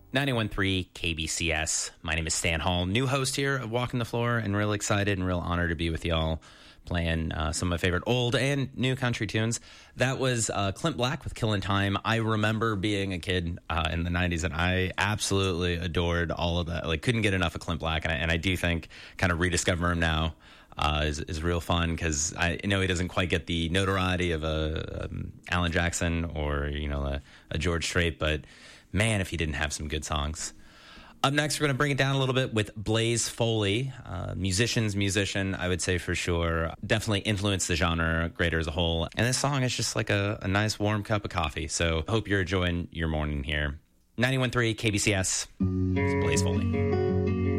91.3 KBCS. My name is Stan Hall, new host here of Walking the Floor, and real excited and real honored to be with y'all playing some of my favorite old and new country tunes. That was Clint Black with Killin' Time. I remember being a kid in the 90s, and I absolutely adored all of that. Like, couldn't get enough of Clint Black, and I do think kind of rediscovering him now is real fun, because I know he doesn't quite get the notoriety of a Alan Jackson or a George Strait, but man, if he didn't have some good songs. Up next, we're going to bring it down a little bit with Blaze Foley. Musician, I would say for sure. Definitely influenced the genre greater as a whole. And this song is just like a nice warm cup of coffee. So hope you're enjoying your morning here. 91.3 KBCS. It's Blaze Foley.